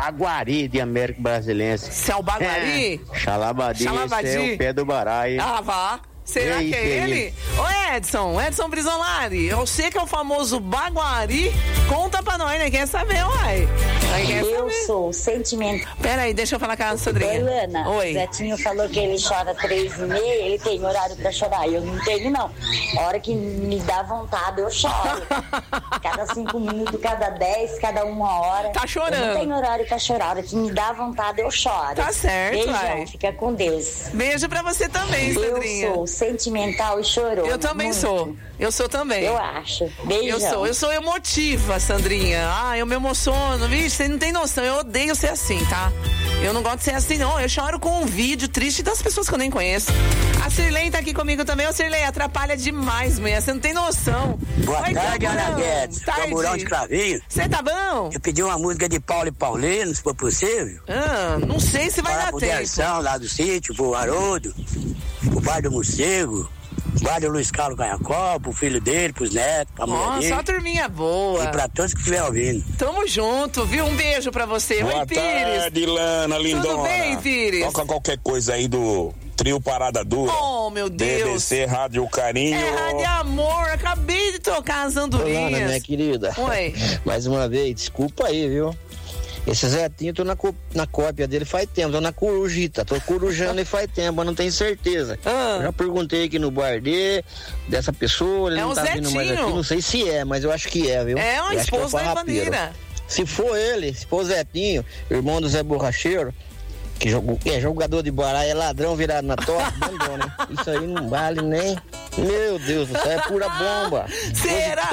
Baguari de Américo Brasilense. Você é o Baguari? Xalabadi, esse é o pé do Barai. Ah, vá. Será que é ele? Ô Edson Brisolari, você que é o famoso Baguari, conta pra nós, né? Quer saber, uai? Eu sou sentimental. Peraí, deixa eu falar com a Sandrinha. Luana, oi. O Zetinho falou que ele chora 3h30, ele tem horário pra chorar. Eu não tenho, não. A hora que me dá vontade, eu choro. Cada 5 minutos, cada 10, cada 1 hora. Tá chorando. Eu não tenho horário pra chorar. A hora que me dá vontade, eu choro. Tá certo, beijão, uai. Fica com Deus. Beijo pra você também, Sandrinha. Eu sou sentimental e chorou. Eu também sou. Eu sou também. Eu acho. Beijão. Eu sou emotiva, Sandrinha. Eu me emociono, vixe, você não tem noção. Eu odeio ser assim, tá? Eu não gosto de ser assim, não. Eu choro com um vídeo triste das pessoas que eu nem conheço. A Sirlei tá aqui comigo também. Ô, Sirlei, atrapalha demais, mulher. Você não tem noção. Boa tarde, Ana Guedes. Camburão de Cravinho. Você tá bom? Eu pedi uma música de Paulo e Paulino, se for possível. Não sei se vai dar tempo. Derção, lá do sítio, pro Haroldo, pro pai do Morcego, pai do Luiz Carlos Canhacó, pro filho dele, pros netos, pra mulher dele. Só turminha boa. E pra todos que estiver ouvindo. Tamo junto, viu? Um beijo pra você. Boa Oi, Pires. tarde, Lana, lindona. Tudo bem, Pires? Toca qualquer coisa aí do Trio Parada Dura. Oh, meu Deus. BBC Rádio Carinho. É Rádio Amor, acabei de tocar as andorinhas. Lana, minha querida. Oi. Mais uma vez, desculpa aí, viu? Esse Zetinho, tô na cópia dele faz tempo, tô na corujita, tô corujando e faz tempo, mas não tenho certeza. Eu já perguntei aqui no bar dessa pessoa, ele não tá vindo mais aqui, não sei se é, mas eu acho que é, viu? É um esposo da Ivaneira. Se for ele, se for o Zetinho, irmão do Zé Borracheiro, que é jogador de baralho, é ladrão virado na torta, abandona, hein? Isso aí não vale nem... Meu Deus do céu, é pura bomba. Será?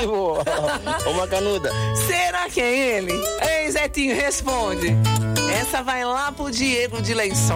Ô, Macanuda. Será que é ele? Ei, Zetinho, responde. Essa vai lá pro Diego de Lençol.